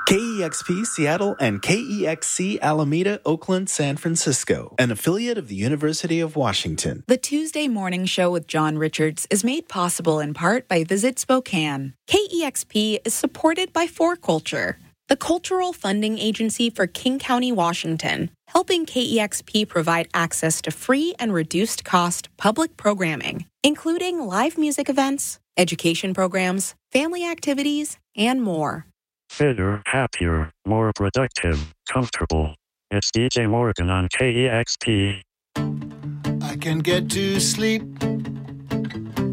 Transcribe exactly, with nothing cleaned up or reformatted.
K E X P Seattle and K E X C Alameda, Oakland, San Francisco, an affiliate of the University of Washington. The Tuesday Morning Show with John Richards is made possible in part by Visit Spokane. K E X P is supported by four Culture, the cultural funding agency for King County, Washington, helping K E X P provide access to free and reduced-cost public programming, including live music events, education programs, family activities, and more. Fitter, happier, more productive, comfortable. It's D J Morgan on K E X P. I can get to sleep